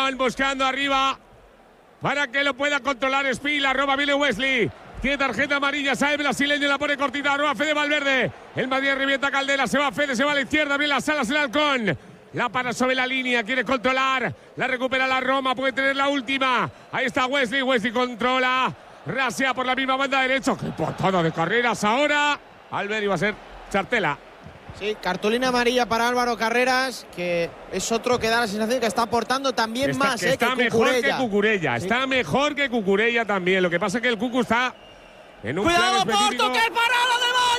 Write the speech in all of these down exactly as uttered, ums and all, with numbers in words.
balón buscando arriba para que lo pueda controlar Spill. Arroba Billy Wesley. Tiene tarjeta amarilla, sale el brasileño, la pone cortita, arroba Fede Valverde. El Madrid revienta Caldera, se va Fede, se va a la izquierda, bien las alas el halcón. La para sobre la línea, quiere controlar, la recupera la Roma, puede tener la última. Ahí está Wesley, Wesley controla, rasea por la misma banda derecha. ¡Qué patada de carreras ahora! Albert iba a ser Chartela. Sí, cartulina amarilla para Álvaro Carreras, que es otro que da la sensación que está aportando también está, más que eh, está que mejor Cucurella. que Cucurella, sí. Está mejor que Cucurella también. Lo que pasa es que el Cucu está en un ¡cuidado, plan específico. Porto! ¡Qué parada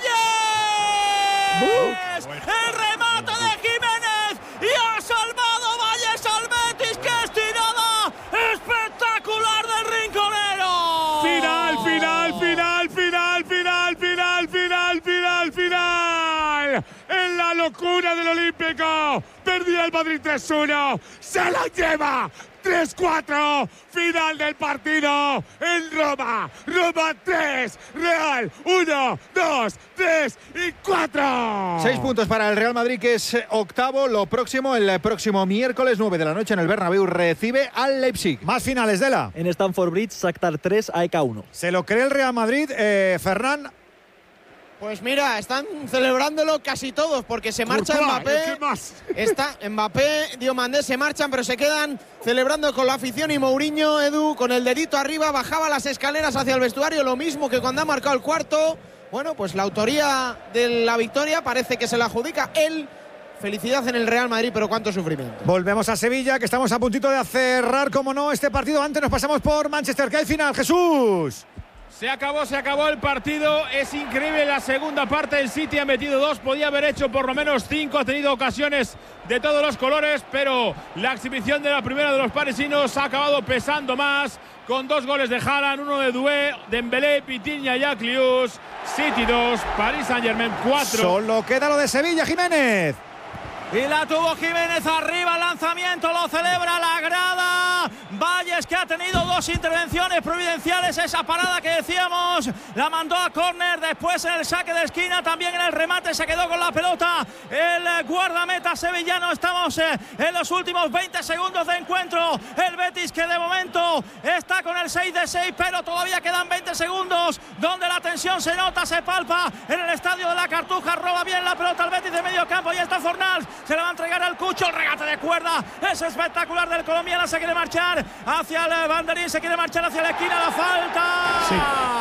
de Valles! ¡Uh! ¡El remate de Jiménez! ¡Y ha salvado Valles al Betis! ¡Qué estirada espectacular del rinconero! Final, final, final, final, final, final, final, final, final. En la locura del Olímpico. Perdía el Madrid tres uno. Se la lleva. tres cuatro, final del partido en Roma. Roma tres, Real uno, dos, tres y cuatro. Seis puntos para el Real Madrid, que es octavo. Lo próximo, el próximo miércoles nueve de la noche en el Bernabéu, recibe al Leipzig. Más finales, Dela. En Stamford Bridge, Shakhtar tres, A E K uno. ¿Se lo cree el Real Madrid, eh, Ferran? Pues mira, están celebrándolo casi todos porque se marcha Courtois, Mbappé. ¿qué más? Está Mbappé, Diomandé se marchan, pero se quedan celebrando con la afición. Y Mourinho, Edu, con el dedito arriba, bajaba las escaleras hacia el vestuario, lo mismo que cuando ha marcado el cuarto. Bueno, pues la autoría de la victoria parece que se la adjudica él. Felicidad en el Real Madrid, pero cuánto sufrimiento. Volvemos a Sevilla, que estamos a puntito de cerrar, como no, este partido. Antes nos pasamos por Manchester, que hay final. Jesús. Se acabó, se acabó el partido. Es increíble la segunda parte. El City ha metido dos, podía haber hecho por lo menos cinco. Ha tenido ocasiones de todos los colores, pero la exhibición de la primera de los parisinos ha acabado pesando más. Con dos goles de Haaland, uno de Doué, Dembélé, Vitinha y Aklius. City dos, Paris Saint-Germain cuatro. Solo queda lo de Sevilla, Jiménez. Y la tuvo Jiménez arriba, el lanzamiento, lo celebra la grada. Valles, que ha tenido dos intervenciones providenciales. Esa parada que decíamos, la mandó a córner. Después en el saque de esquina, también en el remate se quedó con la pelota el guardameta sevillano. Estamos en los últimos veinte segundos de encuentro. El Betis, que de momento está con el seis de seis, pero todavía quedan veinte segundos donde la tensión se nota, se palpa en el estadio de la Cartuja. Roba bien la pelota al Betis de medio campo y está Fornals. Se la va a entregar al Cucho, el regate de cuerda es espectacular del colombiano. Se quiere marchar hacia el banderín, se quiere marchar hacia la esquina. La falta, sí.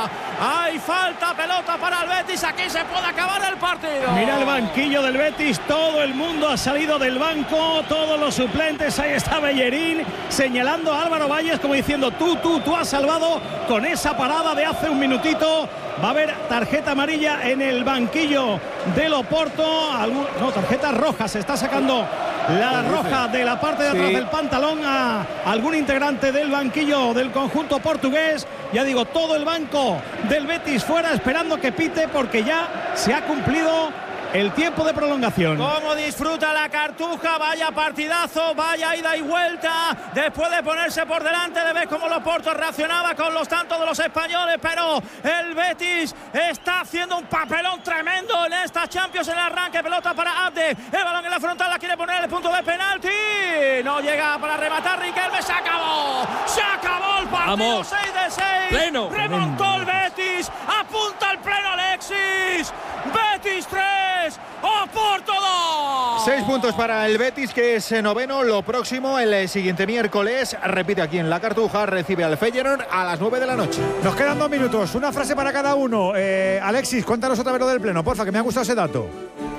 Hay falta, pelota para el Betis. Aquí se puede acabar el partido. Mira el banquillo del Betis, todo el mundo ha salido del banco, todos los suplentes. Ahí está Bellerín señalando a Álvaro Valles como diciendo: tú, tú, tú has salvado con esa parada de hace un minutito. Va a haber tarjeta amarilla en el banquillo del Oporto. Algún, no, tarjeta roja. Se está sacando la roja de la parte de atrás sí. del pantalón a algún integrante del banquillo del conjunto portugués. Ya digo, todo el banco del Betis fuera esperando que pite, porque ya se ha cumplido el tiempo de prolongación. Cómo disfruta la Cartuja, vaya partidazo, vaya ida y vuelta. Después de ponerse por delante, de ver cómo el Oporto reaccionaba con los tantos de los españoles, pero el Betis está haciendo un papelón tremendo en esta Champions. En el arranque, pelota para Abde, el balón en la frontal, la quiere poner en el punto de penalti, no llega para rematar Riquelme. Se acabó, se acabó el partido. Vamos. seis de seis, pleno. Remontó el Betis, apunta el pleno Alexis. Betis tres, Oporto dos. Seis puntos para el Betis, que es noveno. Lo próximo, el siguiente miércoles, repite aquí en la Cartuja, recibe al Feyenoord a las nueve de la noche. Nos quedan dos minutos, una frase para cada uno. eh, Alexis, cuéntanos otra vez lo del pleno, porfa, que me ha gustado ese dato.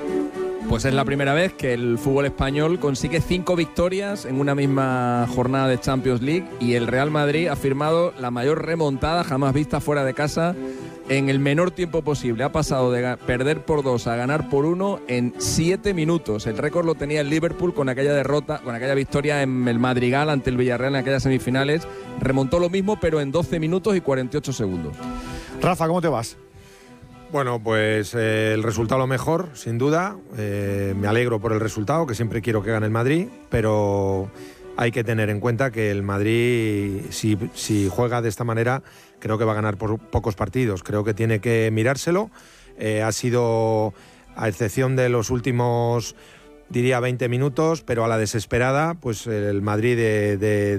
Pues es la primera vez que el fútbol español consigue cinco victorias en una misma jornada de Champions League, y el Real Madrid ha firmado la mayor remontada jamás vista fuera de casa en el menor tiempo posible. Ha pasado de perder por dos a ganar por uno en siete minutos. El récord lo tenía el Liverpool con aquella derrota, con aquella victoria en el Madrigal ante el Villarreal en aquellas semifinales. Remontó lo mismo, pero en doce minutos y cuarenta y ocho segundos. Rafa, ¿cómo te vas? Bueno, pues eh, el resultado lo mejor, sin duda. Eh, me alegro por el resultado, que siempre quiero que gane el Madrid, pero hay que tener en cuenta que el Madrid, si, si juega de esta manera, creo que va a ganar por pocos partidos. Creo que tiene que mirárselo. Eh, ha sido, a excepción de los últimos, diría, veinte minutos, pero a la desesperada, pues el Madrid de... de